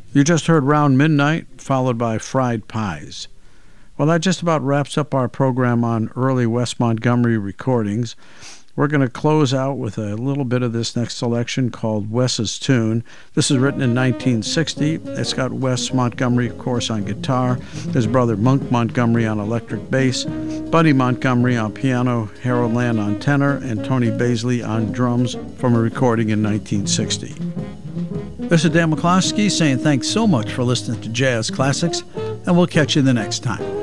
You just heard Round Midnight, followed by Fried Pies. Well, that just about wraps up our program on early Wes Montgomery recordings. We're going to close out with a little bit of this next selection called Wes's Tune. This is written in 1960. It's got Wes Montgomery, of course, on guitar, his brother Monk Montgomery on electric bass, Buddy Montgomery on piano, Harold Land on tenor, and Tony Baisley on drums from a recording in 1960. This is Dan McCloskey saying thanks so much for listening to Jazz Classics, and we'll catch you the next time.